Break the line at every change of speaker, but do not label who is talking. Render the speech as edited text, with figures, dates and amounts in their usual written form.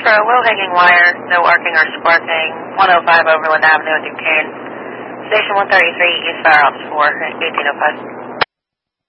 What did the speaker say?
for a low-hanging wire, no arcing or sparking, 105 Overland Avenue in Duquesne. Station 133, East Fire Office 4, 1805.